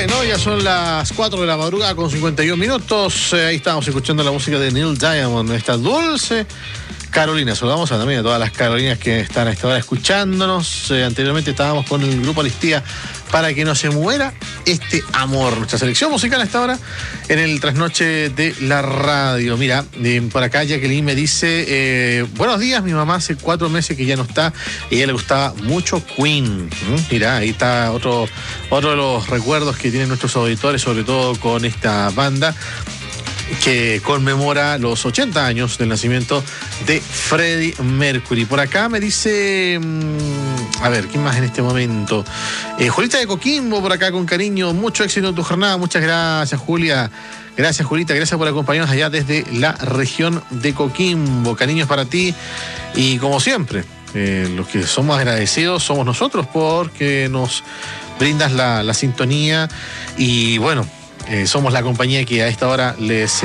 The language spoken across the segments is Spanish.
Bueno, ya son las 4 de la madrugada con 51 minutos. Ahí estamos escuchando la música de Neil Diamond, esta dulce Carolina. Saludamos también a todas las Carolinas que están a esta hora escuchándonos. Anteriormente estábamos con el grupo Alistía para que no se muera este amor. Nuestra selección musical a esta hora en el trasnoche de la radio. Mira, por acá Jacqueline me dice, buenos días, mi mamá hace 4 meses que ya no está. A ella le gustaba mucho Queen. Mira, ahí está otro de los recuerdos que tienen nuestros auditores, sobre todo con esta banda que conmemora los 80 años del nacimiento de Freddie Mercury. Por acá me dice, a ver, ¿quién más en este momento? Julita de Coquimbo, por acá con cariño, mucho éxito en tu jornada, muchas gracias, Julia. Gracias, Julita, gracias por acompañarnos allá desde la región de Coquimbo. Cariños para ti y como siempre, los que somos agradecidos somos nosotros porque nos brindas la sintonía y bueno, somos la compañía que a esta hora les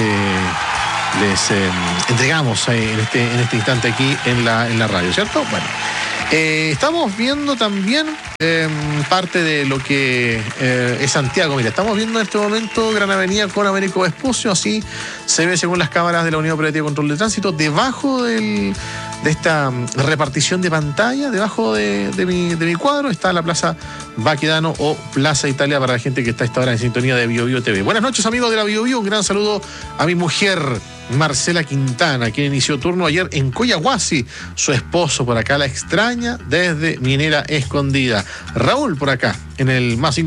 entregamos en este instante aquí en la radio, ¿cierto? Bueno, estamos viendo también parte de lo que es Santiago. Mira, estamos viendo en este momento Gran Avenida con Américo Vespucio, así se ve según las cámaras de la Unidad Operativa de Control de Tránsito, debajo de esta repartición de pantalla, debajo de mi cuadro, está la Plaza Baquedano o Plaza Italia para la gente que está a esta hora en sintonía de Bio Bio TV. Buenas noches, amigos de la Bio Bio. Un gran saludo a mi mujer, Marcela Quintana, quien inició turno ayer en Coyahuasi. Su esposo por acá la extraña desde Minera Escondida. Raúl por acá, en el más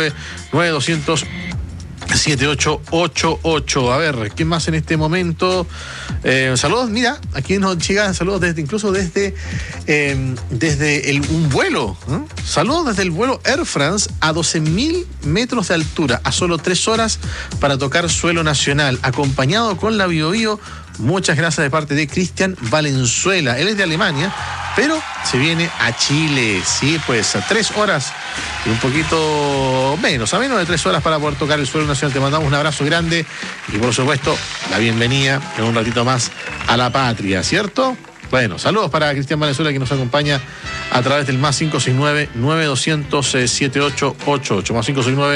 569-9200-7888. A ver, ¿quién más en este momento? Saludos, mira, aquí nos llegan saludos incluso desde un vuelo. Saludos desde el vuelo Air France a 12.000 metros de altura, a solo 3 horas para tocar suelo nacional, acompañado con la Bio Bio. Muchas gracias de parte de Cristian Valenzuela. Él es de Alemania, pero se viene a Chile. Sí, pues a 3 horas y un poquito menos, a menos de 3 horas para poder tocar el suelo nacional. Te mandamos un abrazo grande y por supuesto la bienvenida en un ratito más a la patria, ¿cierto? Bueno, saludos para Cristian Valenzuela que nos acompaña a través del más 569-9200-7888. Más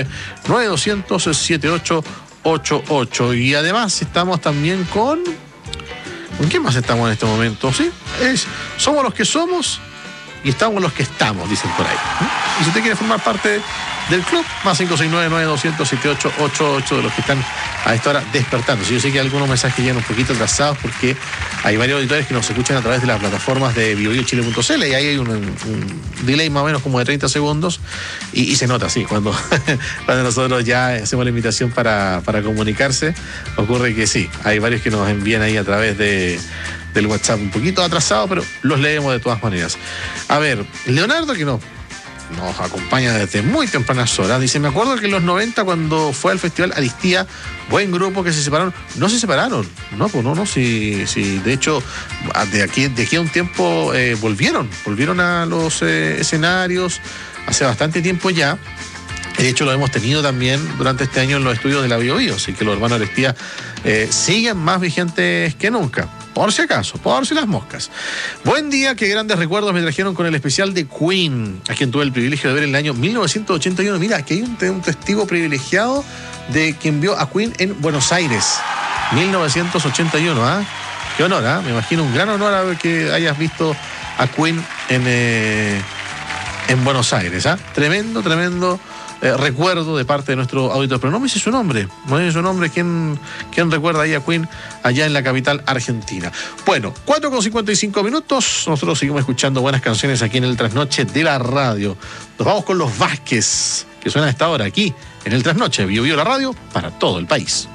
569-9200-7888. Y además estamos también ¿con quién más estamos en este momento? ¿Sí? Somos los que somos y estamos los que estamos, dicen por ahí. Y si usted quiere formar parte del club, más 569-9200-7888 de los que están a esta hora despertando. Si yo sé que algunos mensajes llegan un poquito atrasados porque hay varios auditores que nos escuchan a través de las plataformas de biobiochile.cl y ahí hay un delay más o menos como de 30 segundos y se nota, sí, cuando nosotros ya hacemos la invitación para comunicarse, ocurre que sí, hay varios que nos envían ahí a través del WhatsApp un poquito atrasado, pero los leemos de todas maneras. A ver, Leonardo, que nos acompaña desde muy tempranas horas, dice, me acuerdo que en los 90 cuando fue al Festival Alistía, buen grupo que se separaron. No se separaron, sí, de hecho, de aquí a un tiempo volvieron a los escenarios, hace bastante tiempo ya. De hecho, lo hemos tenido también durante este año en los estudios de la Bio Bio, así que los hermanos Alistía siguen más vigentes que nunca. Por si acaso, por si las moscas. Buen día, qué grandes recuerdos me trajeron con el especial de Queen, a quien tuve el privilegio de ver en el año 1981. Mira, aquí hay un testigo privilegiado de quien vio a Queen en Buenos Aires, 1981. Qué honor, me imagino un gran honor a ver que hayas visto a Queen en Buenos Aires. Tremendo recuerdo de parte de nuestro auditor, pero no me dice su nombre. ¿Quién recuerda ahí a Queen allá en la capital argentina? Bueno, 4:55 minutos, nosotros seguimos escuchando buenas canciones aquí en el Trasnoche de la radio. Nos vamos con los Vázquez, que suena a esta hora aquí en el Trasnoche, Bio Bio la radio para todo el país.